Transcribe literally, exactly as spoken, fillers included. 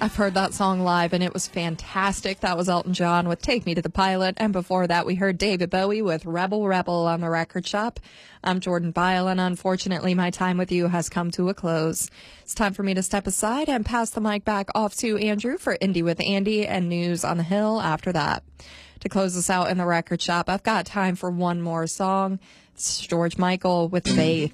I've heard that song live, and it was fantastic. That was Elton John with Take Me to the Pilot. And before that, we heard David Bowie with Rebel Rebel on the Record Shop. I'm Jordan Byle, and unfortunately, my time with you has come to a close. It's time for me to step aside and pass the mic back off to Andrew for Indie with Andy and News on the Hill after that. To close us out in the Record Shop, I've got time for one more song. It's George Michael with Faith.